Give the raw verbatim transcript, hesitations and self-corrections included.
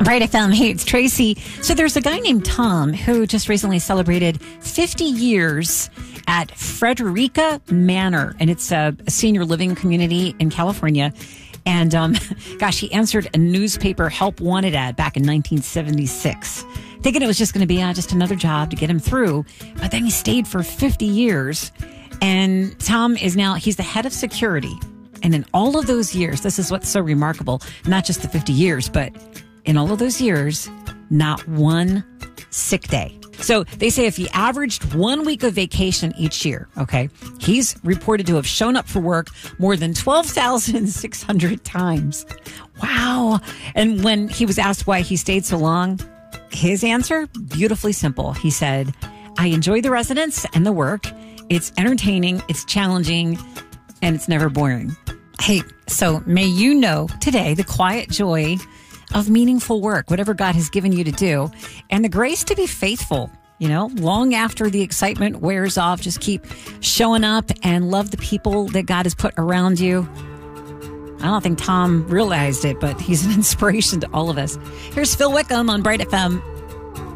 Bright F M. Hey, it's Tracy. So there's a guy named Tom who just recently celebrated fifty years at Frederica Manor, and it's a, a senior living community in California. And um, gosh, he answered a newspaper help wanted ad back in nineteen seventy-six, thinking it was just going to be uh, just another job to get him through. But then he stayed for fifty years. And Tom is now, he's the head of security. And in all of those years, this is what's so remarkable, not just the fifty years, but in all of those years, not one sick day. So they say if he averaged one week of vacation each year, okay, he's reported to have shown up for work more than twelve thousand six hundred times. Wow. And when he was asked why he stayed so long, his answer, beautifully simple. He said, I enjoy the residents and the work. It's entertaining, it's challenging, and it's never boring. Hey, so may you know today the quiet joy of meaningful work, whatever God has given you to do, and the grace to be faithful, you know, long after the excitement wears off. Just keep showing up and love the people that God has put around you. I don't think Tom realized it, but he's an inspiration to all of us. Here's Phil Wickham on Bright F M.